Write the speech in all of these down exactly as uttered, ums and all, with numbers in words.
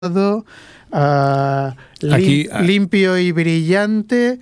Uh, lim, Aquí, uh... limpio y brillante,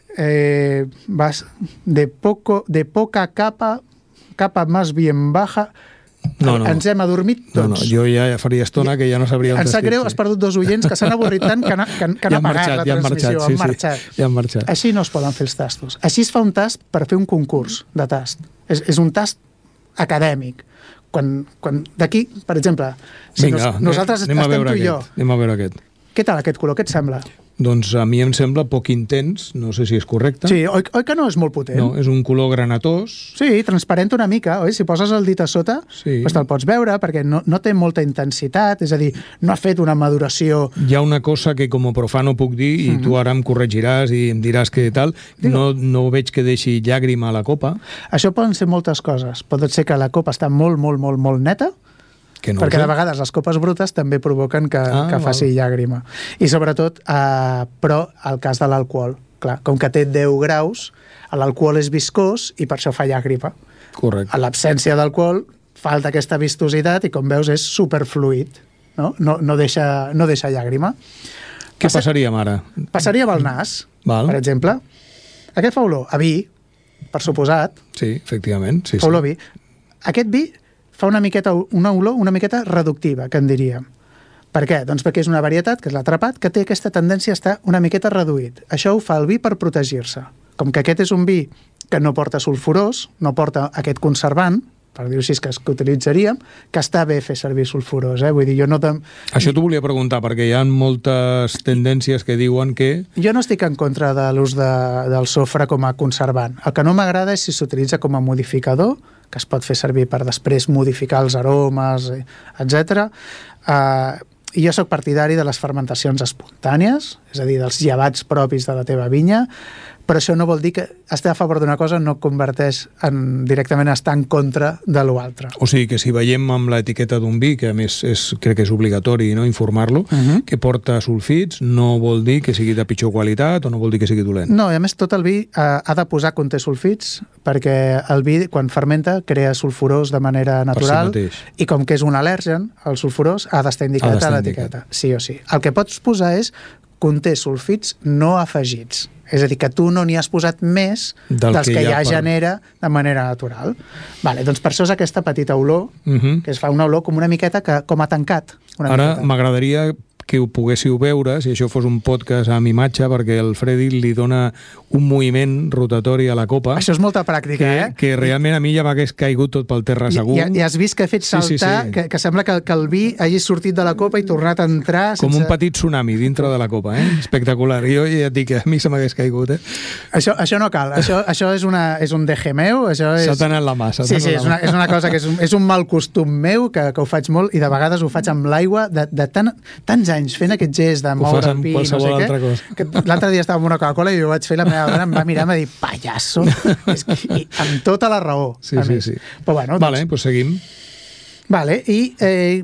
eh, vas de, poco, de poca capa, capa más bien baja. No, no. Ens hem adormit tots. No, no, jo ja faria estona que ja no sabria on Em sap greu, has perdut dos oients que s'han avorrit tant que, que, que han ja apagat marxat, la ja transmissió. Han marxat, sí, han marxat. Sí, ja han marxat. Així no es poden fer els tastos. Així es fa un tast per fer un concurs de tast. És, és un tast acadèmic. Quan, quan d'aquí, per exemple, si Vinga, nos, nosaltres anem estem tu i jo. Anem a veure aquest. Què tal aquest color? Què et sembla? Doncs a mi em sembla poc intens, no sé si és correcte. Sí, oi, oi que no és molt potent? No, és un color granatós. Sí, transparent una mica, oi? Si poses el dit a sota, sí. Pues te'l pots veure, perquè no, no té molta intensitat, és a dir, no ha fet una maduració... Hi ha una cosa que com a profano puc dir, i mm. tu ara em corregiràs i em diràs que tal, no, no veig que deixi llàgrima a la copa. Això poden ser moltes coses. Pot ser que la copa està molt, molt, molt, molt neta, no perquè de vegades les copes brutes també provoquen que, ah, que faci val. llàgrima. I sobretot, eh, però, el cas de l'alcohol. Clar, com que té deu graus, l'alcohol és viscós i per això fa llàgrima. Correcte. A l'absència d'alcohol falta aquesta vistositat i, com veus, és superfluid. No, no, no, deixa, no deixa llàgrima. Què Passa... passaria ara? Passaria amb el nas, val. per exemple. Aquest fa olor a vi, per suposat. Sí, efectivament. Sí, fa olor sí. a vi. Aquest vi fa una miqueta, una olor una miqueta reductiva, que en diríem. Per què? Doncs perquè és una varietat, que és l'atrapat, que té aquesta tendència a estar una miqueta reduït. Això ho fa el vi per protegir-se. Com que aquest és un vi que no porta sulfurós, no porta aquest conservant, per dir-ho així, que, que utilitzaríem, que està bé fer servir sulfurós. Eh? Vull dir, jo no... Te... Això t'ho volia preguntar, perquè hi ha moltes tendències que diuen que... Jo no estic en contra de l'ús de, del sofre com a conservant. El que no m'agrada és si s'utilitza com a modificador, que es pot fer servir per després modificar els aromes, etcètera. Uh, jo sóc partidari de les fermentacions espontànies, és a dir, dels llevats propis de la teva vinya, però això no vol dir que estar a favor d'una cosa no converteix en, directament a estar en contra de l'altre. O sigui que si veiem amb l'etiqueta d'un vi, que a més és, crec que és obligatori, no, informar-lo, uh-huh. que porta sulfits, no vol dir que sigui de pitjor qualitat o no vol dir que sigui dolent. No, i a més tot el vi eh, ha de posar conté sulfits, perquè el vi, quan fermenta, crea sulfurós de manera natural, si i com que és un al·lèrgen, el sulfurós ha d'estar indicat a l'etiqueta, sí o sí. El que pots posar és conté sulfits no afegits. És a dir, que tu no n'hi has posat més Del dels que, que ja per... genera de manera natural. Vale, doncs per això és aquesta petita olor, uh-huh. que es fa una olor com una miqueta que, com a tancat. Una Ara miqueta. M'agradaria que ho poguéssiu veure, si això fos un podcast amb imatge, perquè el Freddy li dona un moviment rotatori a la copa. Això és molta pràctica, que, eh? Que realment a mi ja m'hagués caigut tot pel terra segur. I, i, i has vist que ha fet saltar, sí, sí, sí. Que, que sembla que, que el vi hagi sortit de la copa i tornat a entrar... Com sense... un petit tsunami dintre de la copa, eh? Espectacular. Jo ja et dic que a mi se m'hagués caigut, eh? Això, això no cal. Això, això és, una, és un deje meu. Això és... S'ha anat la mà. Sí, sí, és una, és una cosa que és un, és un mal costum meu, que, que ho faig molt, i de vegades ho faig amb l'aigua de, de tan, tants anys fent aquest gest de moure el pi, no sé què. L'altre dia estava amb una Coca-Cola i jo vaig fer, la meva dona em va mirar i em va dir, pallasso, és que, i amb tota la raó. Sí, sí, sí. Però bueno, vale, doncs pues seguim. Vale, i eh,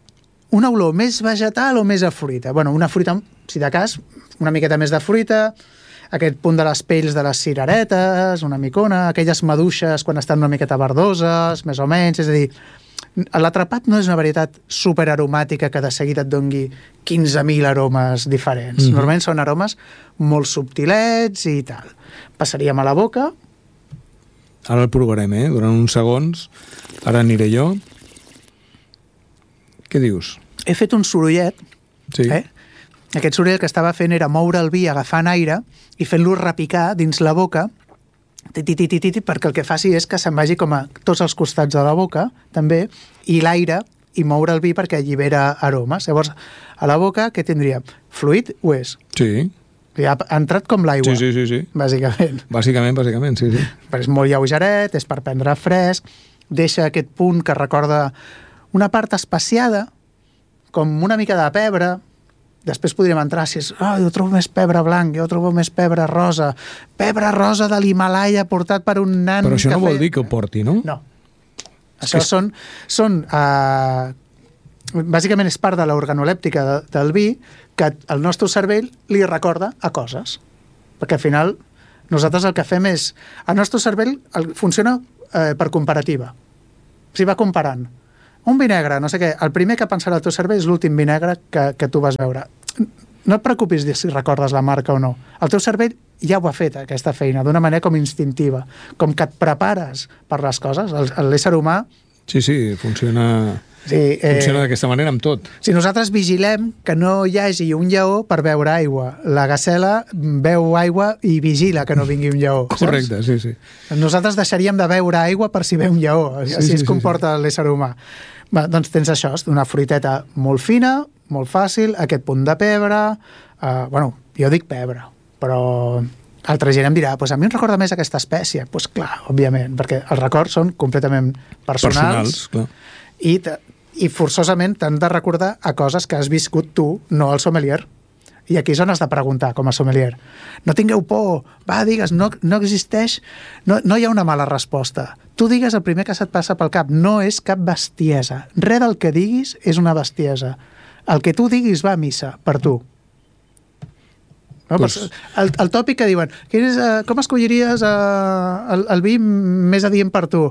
una olor més vegetal o més a fruita? Bueno, una fruita, si de cas, una miqueta més de fruita, aquest punt de les pells de les cireretes, una micona, aquelles maduixes quan estan una miqueta verdoses, més o menys, és a dir, l'atrapat no és una varietat superaromàtica que de seguida et dongui quinze mil aromes diferents. Mm-hmm. Normalment són aromes molt subtilets i tal. Passaríem a la boca. Ara el provarem, eh? Durant uns segons. Ara aniré jo. Què dius? He fet un sorollet. Sí. Eh? Aquest soroll que estava fent era moure el vi agafant aire i fent-lo repicar dins la boca, titi, titi, titi, perquè el que faci és que se'n vagi com a tots els costats de la boca, també, i l'aire, i moure el vi perquè allibera aromes. Llavors, a la boca, què tindríem? Fluid ho és? Sí. Ha entrat com l'aigua, sí, sí, sí, sí. bàsicament. Bàsicament, bàsicament, sí, sí. Però és molt lleugeret, és per prendre fresc, deixa aquest punt que recorda una part espaciada, com una mica de pebre. Després podríem entrar, si és, oh, jo trobo més pebre blanc, jo trobo més pebre rosa, pebre rosa de l'Himalaya portat per un nan... Però això no fe... vol dir que ho porti, no? No. Això és... són... són uh, bàsicament és part de l'organolèptica de, del vi que el nostre cervell li recorda a coses. Perquè al final nosaltres el que fem és... El nostre cervell el, funciona eh, per comparativa. O sigui, va comparant. un vi negre, no sé què, el primer que pensarà el teu cervell és l'últim vi negre que, que tu vas veure. No et preocupis si recordes la marca o no. El teu cervell ja ho ha fet, aquesta feina, d'una manera com instintiva, com que et prepares per les coses. L'ésser humà... Sí, sí, funciona... Sí, eh, funciona d'aquesta manera amb tot. Si nosaltres vigilem que no hi hagi un lleó per beure aigua, la gacela beu aigua i vigila que no vingui un lleó. Correcte, saps? sí, sí. Nosaltres deixaríem de beure aigua per si ve un lleó. Així sí, sí, es comporta sí, sí. l'ésser humà. Va, doncs tens això, una fruiteta molt fina, molt fàcil, aquest punt de pebre... Uh, bueno, jo dic pebre, però altra gent em dirà, pues a mi em recorda més aquesta espècie. Doncs pues clar, òbviament, perquè els records són completament personals, personals clar. i i forçosament t'han de recordar a coses que has viscut tu, no el sommelier. I aquí és on has de preguntar, com a sommelier. No tingueu por, va, digues, no, no existeix, no, no hi ha una mala resposta. Tu digues el primer que se't passa pel cap, no és cap bestiesa. Res del que diguis és una bestiesa. El que tu diguis va a missa, per tu. No? Pues... El, el tòpic que diuen, quin és, uh, com escolliries uh, el, el vi més adient per tu?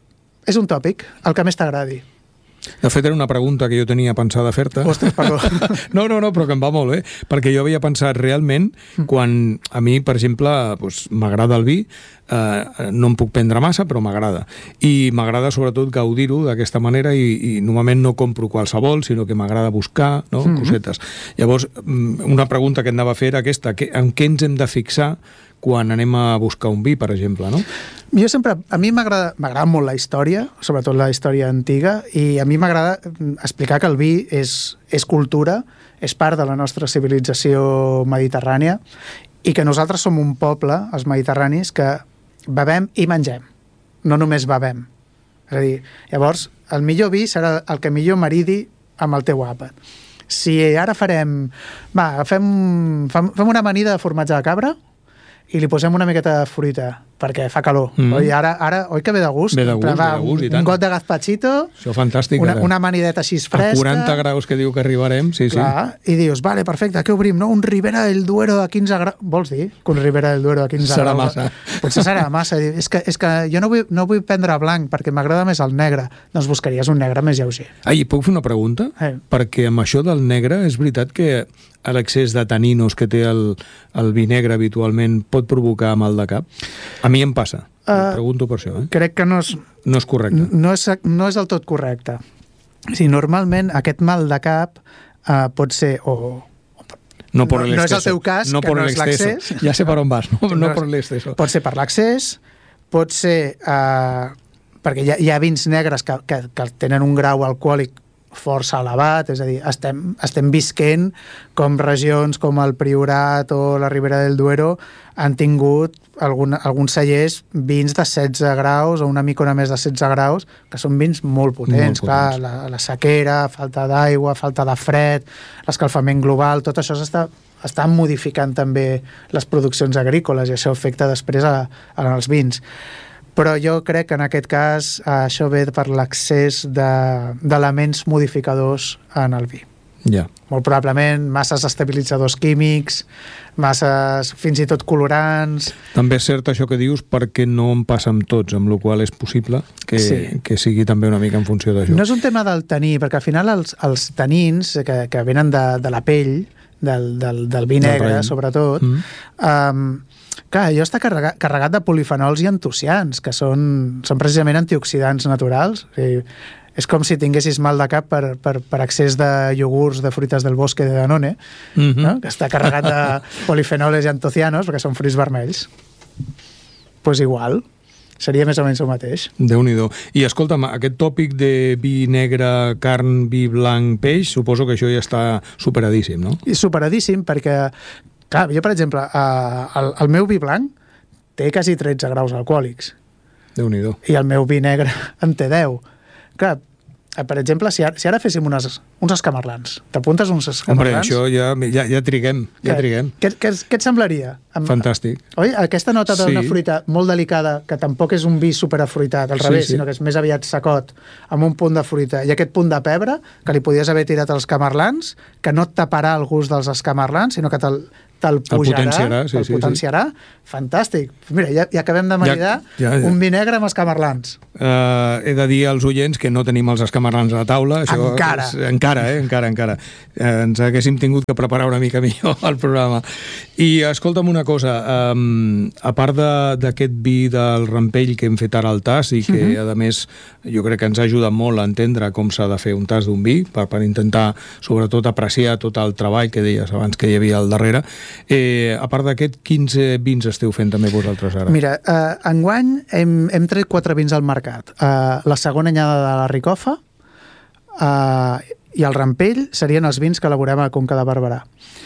És un tòpic, el que més t'agradi. De fet, era una pregunta que jo tenia pensada fer-te. Ostres, perdó. No, no, no, però que em va molt bé, perquè jo havia pensat realment, quan a mi, per exemple, doncs, m'agrada el vi, eh, no em puc prendre massa, però m'agrada. I m'agrada, sobretot, gaudir-ho d'aquesta manera i, i normalment no compro qualsevol, sinó que m'agrada buscar, no? Mm-hmm. cosetes. Llavors, una pregunta que anava a fer era aquesta, que, en què ens hem de fixar quan anem a buscar un vi, per exemple, no? Jo sempre, a mi m'agrada m'agrada molt la història, sobretot la història antiga, i a mi m'agrada explicar que el vi és, és cultura, és part de la nostra civilització mediterrània, i que nosaltres som un poble, els mediterranis, que bevem i mengem, no només bevem. És a dir, llavors, el millor vi serà el que millor maridi amb el teu àpat. Si ara farem... Va, fem, fem una amanida de formatge de cabra, i li posem una miqueta de fruita, perquè fa calor. Mm. Oi, ara, ara, oi que ve de gust? Ve de gust, va, ve de gust, i tant. Un got de gazpachito, això fantàstic, una, una amanideta així fresca... A quaranta graus que diu que arribarem, sí, clar, sí. I dius, vale, perfecte, què obrim? No? Un Ribera del Duero de quinze graus... Vols dir que un Ribera del Duero de quinze serà graus? Serà massa. Potser serà massa. És que, és que jo no vull, no vull prendre blanc, perquè m'agrada més el negre. Doncs buscaries un negre més lleuger. Ai, puc fer una pregunta? Eh. Perquè amb això del negre, és veritat que l'excés de taninos que té el, el vi negre habitualment pot provocar mal de cap? A mi em passa. Uh, em pregunto per això. Eh? Crec que no és... No és correcte. No és, no és del tot correcte. Sí, normalment aquest mal de cap uh, pot ser... O, no, por no, el no és el teu cas, no que no el és l'accés. Ja sé per on vas, no, no, no por l'exceso. Pot ser per l'accés, pot ser... Uh, perquè hi ha, hi ha vins negres que, que, que tenen un grau alcohòlic força elevat, és a dir, estem, estem visquent com regions com el Priorat o la Ribera del Duero han tingut algun, alguns cellers vins de setze graus o una mica més de setze graus, que són vins molt potents, molt clar, potents. La, la sequera, falta d'aigua, falta de fred, l'escalfament global, tot això s'està estan modificant també les produccions agrícoles i això afecta després a, a els vins. Però jo crec que en aquest cas això ve per l'excés d'elements modificadors en el vi. Ja. Molt probablement masses estabilitzadors químics, masses fins i tot colorants... També és cert això que dius perquè no en passa amb tots, amb la qual és possible que, sí. que sigui també una mica en funció d'això. No és un tema del taní, perquè al final els, els tanins que, que venen de, de la pell, del, del, del vi negre, sobretot... Mm. Um, clar, allò està carregat, carregat de polifenols i antocians, que són, són precisament antioxidants naturals. O sigui, és com si tinguessis mal de cap per, per, per excés de iogurts de fruites del bosque de Danone, mm-hmm. no? Que està carregat de polifenols i antocianos, perquè són fruits vermells. Doncs pues igual, seria més o menys el mateix. Déu-n'hi-do. I escolta'm, aquest tòpic de vi negre, carn, vi blanc, peix, suposo que això ja està superadíssim, no? I superadíssim, perquè clar, jo, per exemple, eh, el, el meu vi blanc té quasi tretze graus alcohòlics. Déu-n'hi-do. I el meu vi negre en té deu. Clar, per exemple, si ara, si ara féssim unes, uns escamarlans, t'apuntes uns escamarlans... Hombre, això ja, ja, ja triguem, ja què, triguem. Què, què, què et semblaria? Amb, fantàstic. Oi? Aquesta nota d'una sí. fruita molt delicada, que tampoc és un vi superafruitat, al sí, revés, sí. sinó que és més aviat secot, amb un punt de fruita, i aquest punt de pebre, que li podies haver tirat als escamarlans, que no et taparà el gust dels escamarlans, sinó que te'l te'l pujarà, potenciarà, sí, te'l sí, potenciarà. Sí. Fantàstic. Mira, ja, ja acabem de maridar ja, ja, ja. un vi negre amb escamarlans. Uh, he de dir als oients que no tenim els escamarlans a la taula. Això encara. És, encara, eh? Encara, encara. Uh, ens haguéssim tingut que preparar una mica millor el programa. I escolta'm una cosa, um, a part d'aquest vi del Rampell que hem fet ara al tas i que, uh-huh. a més, jo crec que ens ha ajudat molt a entendre com s'ha de fer un tas d'un vi, per, per intentar, sobretot, apreciar tot el treball que deies abans que hi havia al darrere. Eh, a part d'aquest, quins vins esteu fent també vosaltres ara? Mira, eh, enguany hem, hem tret quatre vins al mercat. Eh, la segona anyada de la Ricofa eh, i el Rampell serien els vins que elaborem a Conca de Barberà.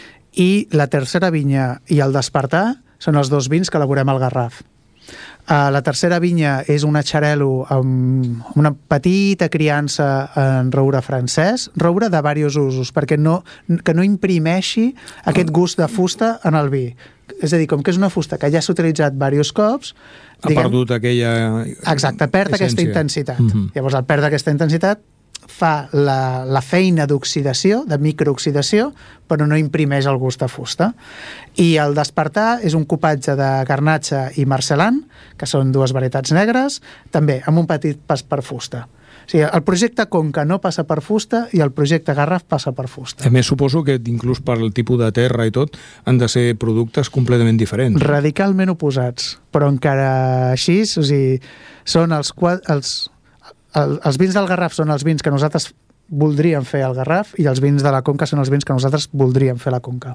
I la tercera vinya i el Despertar són els dos vins que elaborem al Garraf. Uh, la tercera vinya és una xarel·lo amb una petita criança en roure francès, roure de diversos usos, perquè no, que no imprimeixi aquest gust de fusta en el vi. És a dir, com que és una fusta que ja s'ha utilitzat diversos cops... Ha diguem, perdut aquella... Exacte, perd essència. Aquesta intensitat. Mm-hmm. Llavors, al perdre aquesta intensitat, fa la, la feina d'oxidació, de microoxidació, però no imprimeix el gust de fusta. I el Despertar és un cupatge de Garnatxa i Marcelan, que són dues varietats negres, també amb un petit pas per fusta. O sigui, el projecte Conca no passa per fusta i el projecte Garraf passa per fusta. A més, suposo que inclús per el tipus de terra i tot han de ser productes completament diferents. Radicalment oposats, però encara així, o sigui, són els... els El, els vins del Garraf són els vins que nosaltres voldríem fer al Garraf i els vins de la Conca són els vins que nosaltres voldríem fer a la Conca.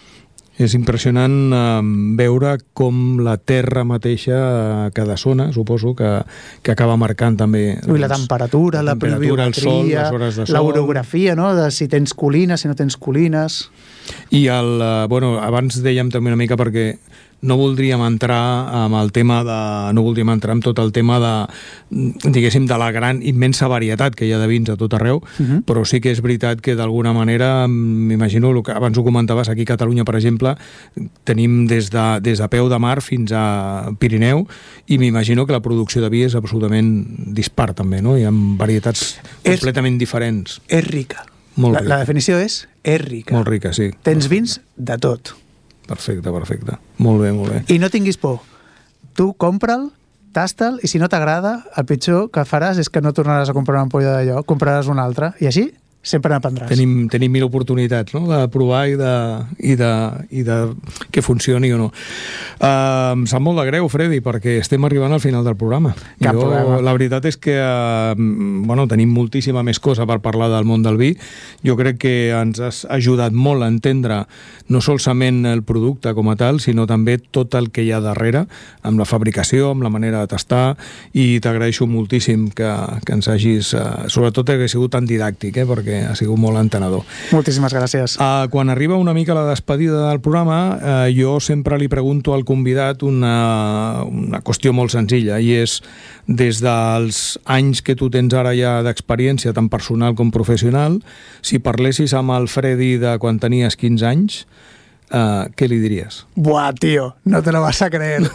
És impressionant eh, veure com la terra mateixa a cada zona, suposo, que, que acaba marcant també... Ui, la temperatura, la, la temperatura, el sol, les hores de sol... L'orografia, no?, de si tens colines, si no tens colines... I el, eh, bueno, abans dèiem també una mica perquè no voldríem entrar amb el tema de... no voldríem entrar amb tot el tema de, diguéssim, de la gran, immensa varietat que hi ha de vins a tot arreu, uh-huh. però sí que és veritat que d'alguna manera, m'imagino, el que abans ho comentaves, aquí a Catalunya, per exemple, tenim des de, des de peu de mar fins a Pirineu, i m'imagino que la producció de vi és absolutament dispar, també, no? Hi ha varietats és, completament diferents. És rica. Molt la, rica. La definició és, és rica. Molt rica, sí. Tens vins de tot. Perfecte, perfecte. Molt bé, molt bé. I no tinguis por. Tu compra'l, tasta'l, i si no t'agrada, el pitjor que faràs és que no tornaràs a comprar una ampolla d'allò, compraràs una altra, i així sempre n'aprendràs. Tenim, tenim mil oportunitats, no?, de provar i de, i de, i de que funcioni o no. Uh, em sap molt de greu, Freddy, perquè estem arribant al final del programa. Cap jo, problema. La veritat és que uh, bueno, tenim moltíssima més cosa per parlar del món del vi. Jo crec que ens has ajudat molt a entendre no solament el producte com a tal, sinó també tot el que hi ha darrere, amb la fabricació, amb la manera de tastar, i t'agraeixo moltíssim que, que ens hagis... Uh, sobretot que hagi sigut tan didàctic, eh, perquè ha sigut molt entenedor. Moltíssimes gràcies. Uh, quan arriba una mica la despedida del programa, uh, jo sempre li pregunto al convidat una, una qüestió molt senzilla, i és, des dels anys que tu tens ara ja d'experiència, tant personal com professional, si parlessis amb el Freddy de quan tenies quinze anys, uh, què li diries? Buah, tio, no te lo vas a creer.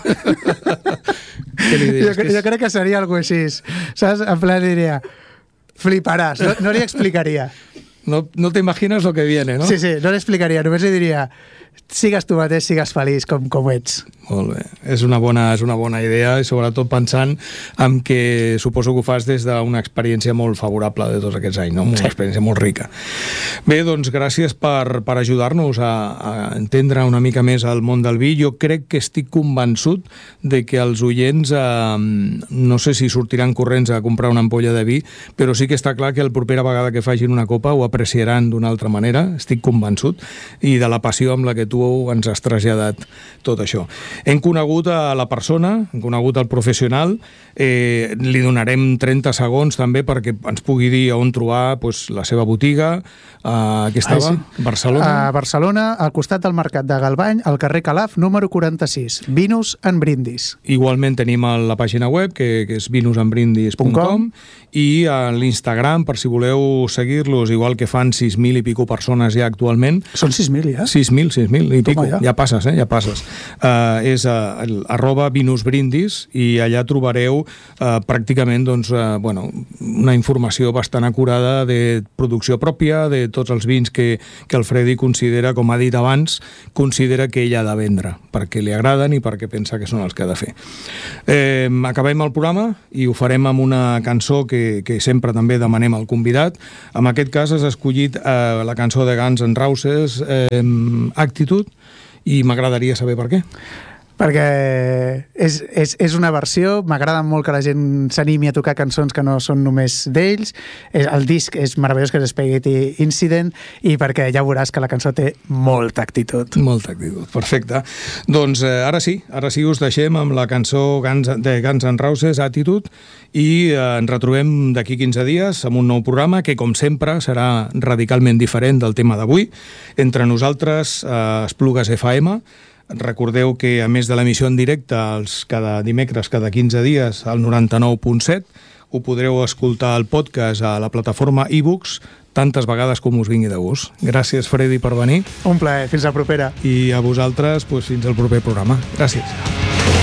Què li diries? Jo, jo crec que seria algo així. Saps? En plan diria... Fliparàs, no, no li explicaria. No, no te imaginas lo que viene, no? Sí, sí, no li explicaria, només li diria sigues tu mateix, sigues feliç com, com ets. Molt bé, és una bona, és una bona idea, i sobretot pensant en que suposo que ho fas des d'una experiència molt favorable de tots aquests anys, no? Una sí. experiència molt rica. Bé, doncs gràcies per, per ajudar-nos a, a entendre una mica més el món del vi. Jo crec que estic convençut de que els oients eh, no sé si sortiran corrents a comprar una ampolla de vi, però sí que està clar que la propera vegada que facin una copa ho apreciaran d'una altra manera, estic convençut, i de la passió amb la que tu ens has traslladat tot això. Hem conegut a la persona, hem conegut el professional, eh, li donarem trenta segons també perquè ens pugui dir on trobar pues, la seva botiga, eh, que estava? Ah, sí. Barcelona? A Barcelona, al costat del Mercat de Galbany, al carrer Calaf, número quaranta-sis. Vinus en Brindis. Igualment tenim la pàgina web, que, que és vinus en brindis punt com, i a l'Instagram, per si voleu seguir-los, igual que fan sis mil i pico persones ja actualment. Són sis mil, ja? sis mil, sis mil. mil i pico, ja. ja passes, eh? Ja passes. Uh, és uh, el, arroba Vinus Brindis i allà trobareu uh, pràcticament doncs, uh, bueno, una informació bastant acurada de producció pròpia, de tots els vins que, que el Freddy considera, com ha dit abans, considera que ell ha de vendre, perquè li agraden i perquè pensa que són els que ha de fer. Eh, acabem el programa i ho farem amb una cançó que, que sempre també demanem al convidat. En aquest cas has escollit eh, la cançó de Guns N' Roses, eh, Attitude, i m'agradaria saber per què. Perquè és, és, és una versió, m'agrada molt que la gent s'animi a tocar cançons que no són només d'ells, el disc és meravellós, que és Spaghetti Incident, i perquè ja veuràs que la cançó té molta actitud. Molta actitud, perfecte. Doncs eh, ara sí, ara sí us deixem amb la cançó Guns, de Guns N' Roses, Attitude, i eh, ens retrobem d'aquí quinze dies amb un nou programa que, com sempre, serà radicalment diferent del tema d'avui. Entre nosaltres, eh, Esplugues F M. Recordeu que, a més de l'emissió en directe, els cada dimecres, cada quinze dies, al noranta-nou punt set, ho podreu escoltar al podcast a la plataforma iBooks tantes vegades com us vingui de gust. Gràcies, Freddy, per venir. Un plaer. Fins la propera. I a vosaltres, doncs, fins al proper programa. Gràcies.